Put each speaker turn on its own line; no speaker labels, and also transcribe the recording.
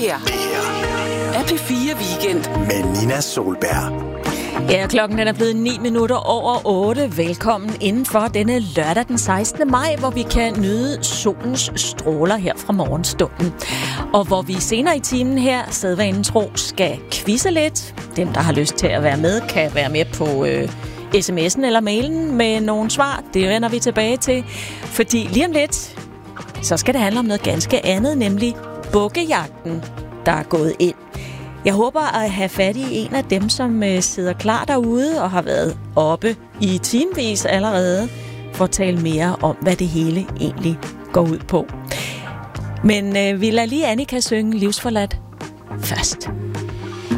her er P4 Weekend
med Nina Solberg.
Ja, klokken den er blevet 8:09. Velkommen indenfor denne lørdag den 16. maj, hvor vi kan nyde solens stråler her fra morgenstunden. Og hvor vi senere i timen her, sædvanen tro, skal quizze lidt. Dem, der har lyst til at være med, kan være med på sms'en eller mailen med nogle svar. Det vender vi tilbage til, fordi lige om lidt, så skal det handle om noget ganske andet, nemlig bukkejagten, der er gået ind. Jeg håber at have fat i en af dem, som sidder klar derude og har været oppe i timevis allerede, for at tale mere om, hvad det hele egentlig går ud på. Men vi lader lige Annika synge Livsforladt først.